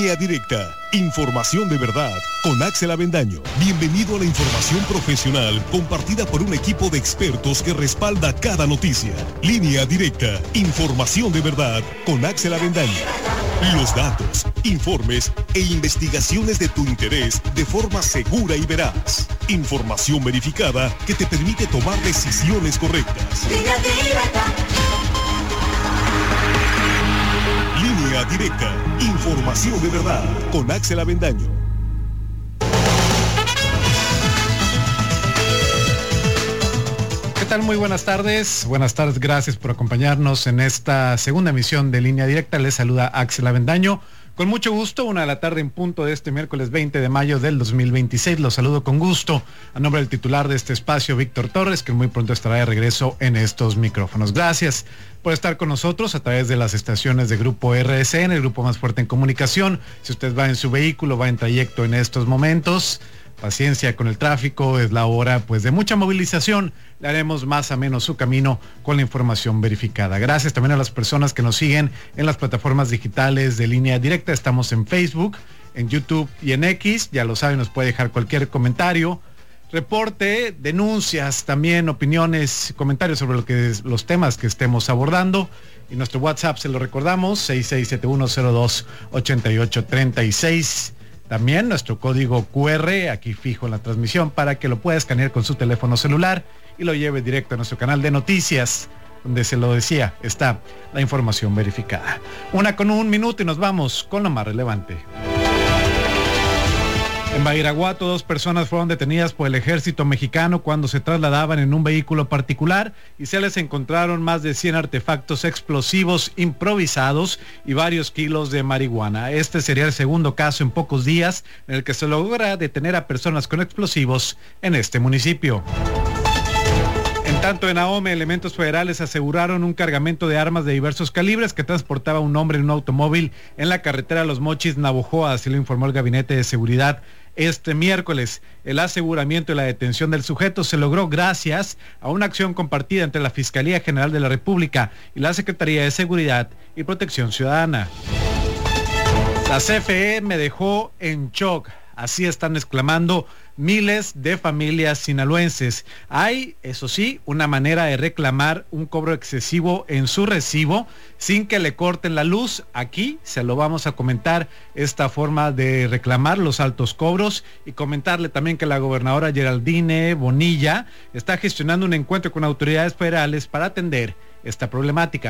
Línea Directa, información de verdad, con Axel Avendaño. Bienvenido a la información profesional compartida por un equipo de expertos que respalda cada noticia. Línea Directa, información de verdad, con Axel Avendaño. Los datos, informes e investigaciones de tu interés de forma segura y veraz. Información verificada que te permite tomar decisiones correctas. Línea Directa. Línea Directa, información de verdad, con Axel Avendaño. ¿Qué tal? Muy buenas tardes. Buenas tardes, gracias por acompañarnos en esta segunda emisión de Línea Directa. Les saluda Axel Avendaño. Con mucho gusto, 1 de la tarde en punto de este miércoles 20 de mayo del 2026. Los saludo con gusto a nombre del titular de este espacio, Víctor Torres, que muy pronto estará de regreso en estos micrófonos. Gracias por estar con nosotros a través de las estaciones de Grupo RSN, el grupo más fuerte en comunicación. Si usted va en su vehículo, va en trayecto en estos momentos, paciencia con el tráfico, es la hora pues de mucha movilización. Le haremos más o menos su camino con la información verificada. Gracias también a las personas que nos siguen en las plataformas digitales de Línea Directa. Estamos en Facebook, en YouTube y en X. Ya lo saben, nos puede dejar cualquier comentario, reporte, denuncias, también opiniones, comentarios sobre los temas que estemos abordando. Y nuestro WhatsApp, se lo recordamos, 6671028836. También nuestro código QR, aquí fijo en la transmisión, para que lo pueda escanear con su teléfono celular y lo lleve directo a nuestro canal de noticias, donde se lo decía, está la información verificada. 1:01 y nos vamos con lo más relevante. En Badiraguato, 2 personas fueron detenidas por el ejército mexicano cuando se trasladaban en un vehículo particular y se les encontraron más de 100 artefactos explosivos improvisados y varios kilos de marihuana. Este sería el segundo caso en pocos días en el que se logra detener a personas con explosivos en este municipio. En tanto, en Ahome, elementos federales aseguraron un cargamento de armas de diversos calibres que transportaba un hombre en un automóvil en la carretera Los Mochis, Navojoa, así lo informó el Gabinete de Seguridad este miércoles. El aseguramiento y la detención del sujeto se logró gracias a una acción compartida entre la Fiscalía General de la República y la Secretaría de Seguridad y Protección Ciudadana. La CFE me dejó en shock. Así están exclamando miles de familias sinaloenses. Hay, eso sí, una manera de reclamar un cobro excesivo en su recibo sin que le corten la luz. Aquí se lo vamos a comentar, esta forma de reclamar los altos cobros, y comentarle también que la gobernadora Geraldine Bonilla está gestionando un encuentro con autoridades federales para atender esta problemática.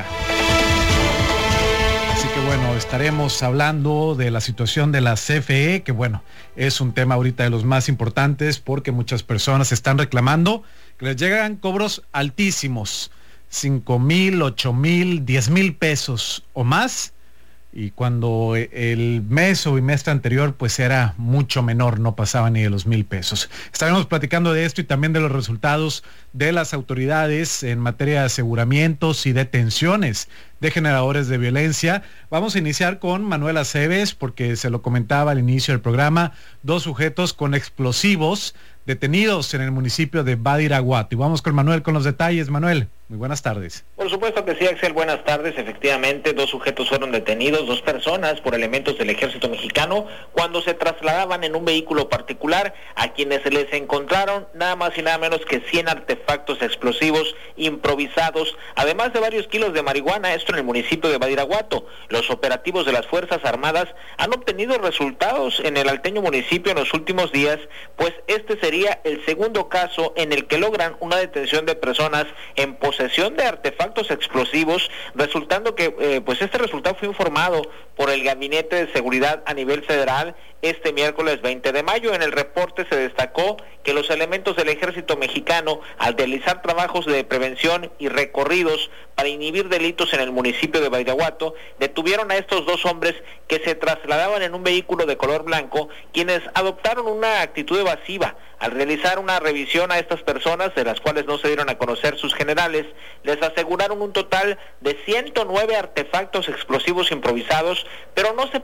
Que bueno, estaremos hablando de la situación de la CFE, que bueno, es un tema ahorita de los más importantes porque muchas personas están reclamando que les llegan cobros altísimos, 5,000, 8,000, 10,000 pesos o más, y cuando el mes o bimestre anterior pues era mucho menor, no pasaba ni de los 1,000 pesos. Estaremos platicando de esto y también de los resultados de las autoridades en materia de aseguramientos y detenciones de generadores de violencia. Vamos a iniciar con Manuel Aceves, porque se lo comentaba al inicio del programa, 2 sujetos con explosivos detenidos en el municipio de Badiraguato. Y vamos con Manuel con los detalles. Manuel, muy buenas tardes. Por supuesto que sí, Axel, buenas tardes. Efectivamente, 2 sujetos fueron detenidos, 2 personas, por elementos del ejército mexicano, cuando se trasladaban en un vehículo particular, a quienes se les encontraron nada más y nada menos que 100 artefactos explosivos improvisados, además de varios kilos de marihuana, esto en el municipio de Badiraguato. Los operativos de las Fuerzas Armadas han obtenido resultados en el alteño municipio en los últimos días, pues este sería el segundo caso en el que logran una detención de personas en posesión de artefactos explosivos, resultando que pues este resultado fue informado por el Gabinete de Seguridad a nivel federal este miércoles 20 de mayo. En el reporte se destacó que los elementos del ejército mexicano, al realizar trabajos de prevención y recorridos para inhibir delitos en el municipio de Badiraguato, detuvieron a estos 2 hombres que se trasladaban en un vehículo de color blanco, quienes adoptaron una actitud evasiva. Al realizar una revisión a estas personas, de las cuales no se dieron a conocer sus generales, les aseguraron un total de 109 artefactos explosivos improvisados, pero no se